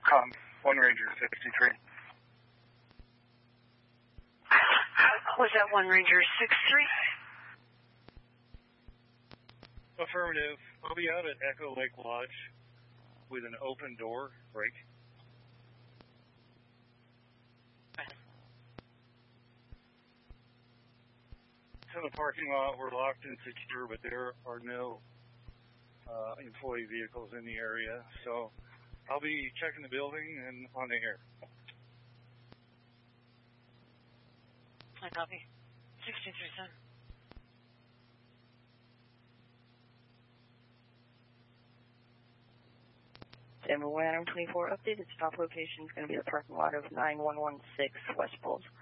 One Ranger 63. Was that One Ranger 63? Affirmative. I'll be out at Echo Lake Lodge with an open door break. It's in the parking lot. We're locked and secure, but there are no employee vehicles in the area. So I'll be checking the building and on the air. I copy. 63-7. Denver 124 update. Its top location is going to be the parking lot of 9116 West Bulls.